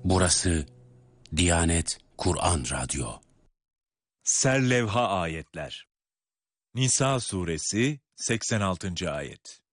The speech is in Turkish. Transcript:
Burası Diyanet Kur'an Radyo. Serlevha ayetler. Nisa suresi 86. ayet.